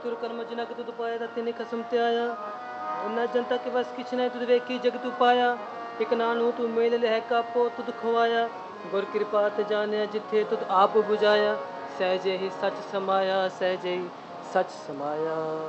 तुर कर्म जिना के तुद पाया ता तिने खसम ते आया ना जनता के बस किछ नहीं तुद वेखी जग तू पाया एक नानू तू मेल लह कापो तुद खवाया गुर कृपा ते जाने जिथे तुद आप बुझाया सहजे ही सच समाया सहजे ही सच समाया।